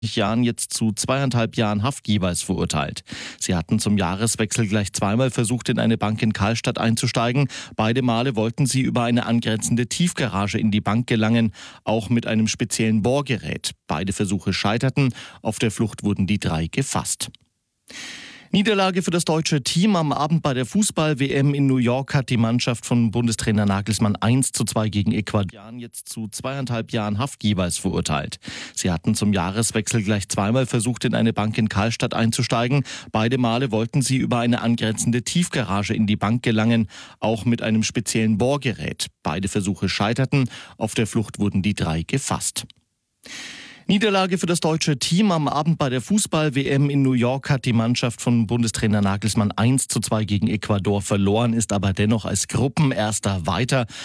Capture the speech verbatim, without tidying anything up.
Jahren jetzt zu zweieinhalb Jahren Haft jeweils verurteilt. Sie hatten zum Jahreswechsel gleich zweimal versucht, in eine Bank in Karlstadt einzusteigen. Beide Male wollten sie über eine angrenzende Tiefgarage in die Bank gelangen, auch mit einem speziellen Bohrgerät. Beide Versuche scheiterten. Auf der Flucht wurden die drei gefasst. Niederlage für das deutsche Team. Am Abend bei der Fußball-W M in New York hat die Mannschaft von Bundestrainer Nagelsmann eins zu zwei gegen Ecuador jetzt zu zweieinhalb Jahren Haft jeweils verurteilt. Sie hatten zum Jahreswechsel gleich zweimal versucht, in eine Bank in Karlstadt einzusteigen. Beide Male wollten sie über eine angrenzende Tiefgarage in die Bank gelangen, auch mit einem speziellen Bohrgerät. Beide Versuche scheiterten. Auf der Flucht wurden die drei gefasst. Niederlage für das deutsche Team. Am Abend bei der Fußball-W M in New York hat die Mannschaft von Bundestrainer Nagelsmann eins zu zwei gegen Ecuador verloren, ist aber dennoch als Gruppenerster weiter.